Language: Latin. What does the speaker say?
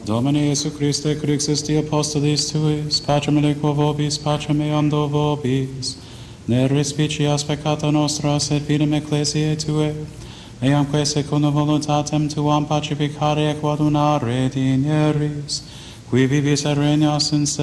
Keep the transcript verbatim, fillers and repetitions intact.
Domine Iesu Christe, Christi Apostolis Tuis, Patrem aliquo vobis, Patrem eando vobis, ne respicias peccata nostra, sed fidem Ecclesiae Tuae, eamque secundum voluntatem Tuam pacificare et quadunare dineris, qui vivis et regnas in